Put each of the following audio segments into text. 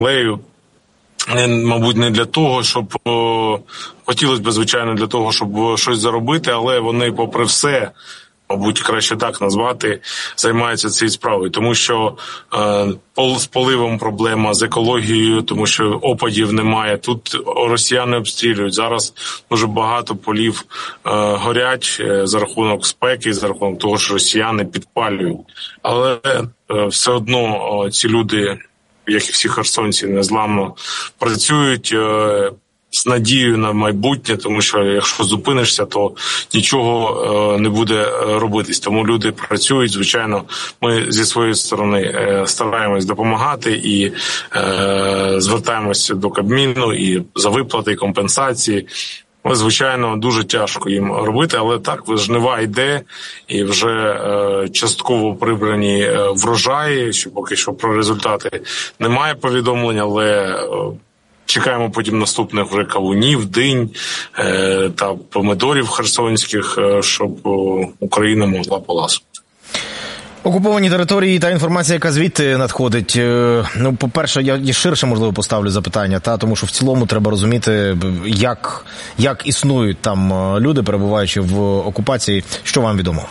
землею. Мабуть, не для того, щоб хотілося б, звичайно, для того, щоб щось заробити, але вони, попри все, мабуть, краще так назвати, займаються цією справою. Тому що з поливом проблема, з екологією, тому що опадів немає. Тут росіяни обстрілюють. Зараз дуже багато полів горять за рахунок спеки, за рахунок того, що росіяни підпалюють. Але все одно ці люди, як і всі херсонці, незламно працюють з надією на майбутнє, тому що якщо зупинишся, то нічого не буде робитись. Тому люди працюють, звичайно, ми зі своєї сторони стараємось допомагати і звертаємося до Кабміну і за виплати, і компенсації. Але, звичайно, дуже тяжко їм робити, але так, жнива йде, і вже частково прибрані врожаї, що поки що про результати немає повідомлення, але чекаємо потім наступних вже кавунів, динь та помидорів херсонських, щоб Україна могла поласувати. Окуповані території та інформація, яка звідти надходить. Ну, по-перше, я ширше, можливо, поставлю запитання, тому що в цілому треба розуміти, як існують там люди, перебуваючи в окупації. Що вам відомо?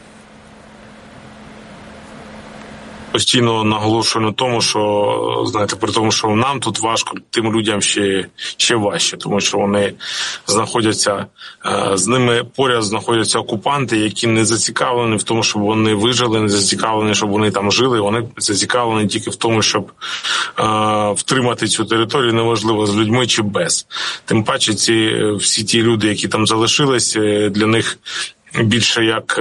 Постійно наголошую на тому, що, знаєте, при тому, що нам тут важко, тим людям ще важче, тому що вони знаходяться, з ними поряд знаходяться окупанти, які не зацікавлені в тому, щоб вони вижили, не зацікавлені, щоб вони там жили, вони зацікавлені тільки в тому, щоб втримати цю територію, неважливо, з людьми чи без. Тим паче всі ті люди, які там залишились, для них більше як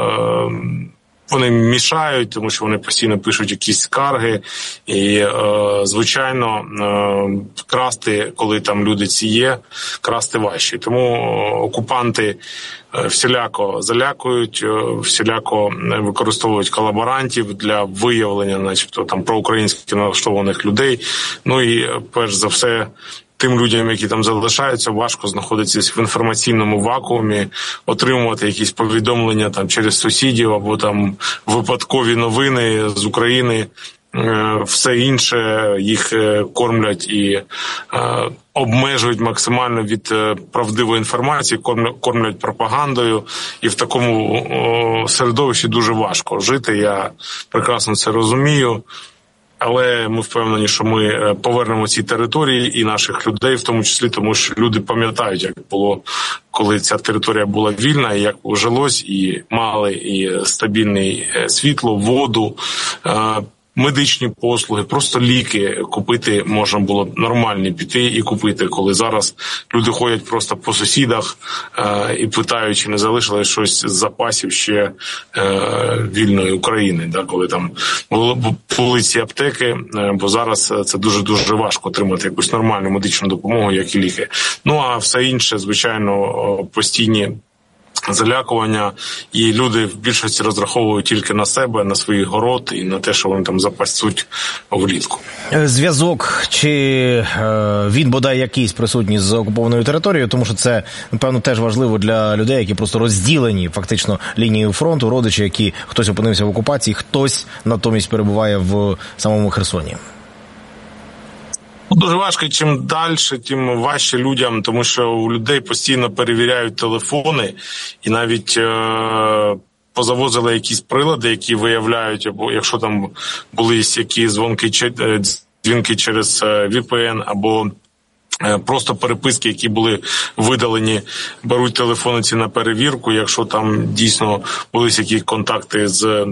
вони мішають, тому що вони постійно пишуть якісь скарги і, звичайно, красти, коли там люди ці є, красти важче. Тому окупанти всіляко залякують, всіляко використовують колаборантів для виявлення, начебто, там проукраїнськи налаштованих людей. Ну і, перш за все, тим людям, які там залишаються, важко знаходитися в інформаційному вакуумі, отримувати якісь повідомлення там через сусідів або там випадкові новини з України. Все інше їх кормлять і обмежують максимально від правдивої інформації, кормлять пропагандою. І в такому середовищі дуже важко жити. Я прекрасно це розумію. Але ми впевнені, що ми повернемо ці території і наших людей, в тому числі, тому що люди пам'ятають, як було, коли ця територія була вільна, і як жилось, і мали і стабільне світло, воду, медичні послуги, просто ліки купити можна було нормальні піти і купити, коли зараз люди ходять просто по сусідах і питають, чи не залишилось щось з запасів ще вільної України, да, коли там були ці аптеки, бо зараз це дуже-дуже важко отримати якусь нормальну медичну допомогу, як і ліки. Ну, а все інше, звичайно, постійні залякування, і люди в більшості розраховують тільки на себе, на свій город і на те, що вони там запасуть влітку. Зв'язок, чи він бодай якийсь присутній з окупованою територією, тому що це, напевно, теж важливо для людей, які просто розділені фактично лінією фронту, родичі, які хтось опинився в окупації, хтось натомість перебуває в самому Херсоні. Дуже важко, чим далі, тим важче людям, тому що у людей постійно перевіряють телефони і навіть позавозили якісь прилади, які виявляють, або якщо там були які дзвінки через VPN, або просто переписки, які були видалені, беруть телефони ці на перевірку, якщо там дійсно були які контакти з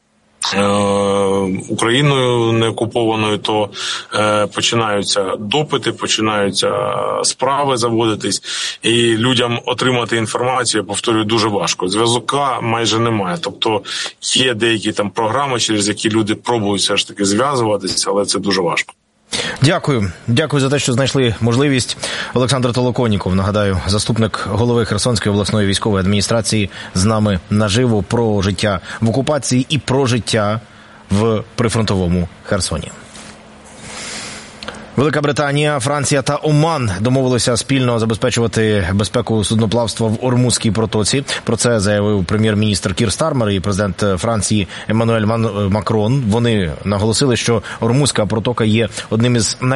Україною неокупованою, то починаються допити, починаються справи заводитись, і людям отримати інформацію, я повторюю, дуже важко. Зв'язка майже немає. Тобто є деякі там програми, через які люди пробують все ж таки зв'язуватися, але це дуже важко. Дякую. Дякую за те, що знайшли можливість. Олександр Толоконніков, нагадаю, заступник голови Херсонської обласної військової адміністрації, з нами наживо про життя в окупації і про життя в прифронтовому Херсоні. Велика Британія, Франція та Оман домовилися спільно забезпечувати безпеку судноплавства в Ормузькій протоці. Про це заявив прем'єр-міністр Кір Стармер і президент Франції Еммануель Макрон. Вони наголосили, що Ормузька протока є одним із